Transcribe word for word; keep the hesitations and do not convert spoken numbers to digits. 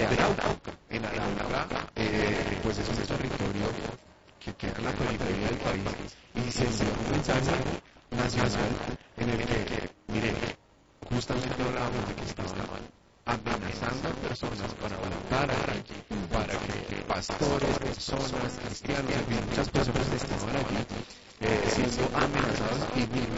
de Arauca. En Arauca, eh, pues es un territorio que queda en la periferia del país y se envió un mensaje nacional en el que, mire, justamente hablábamos de que estaban amenazando a personas para votar allí, para que pastores, personas, cristianos, en fin, muchas personas estaban allí eh, siendo amenazados y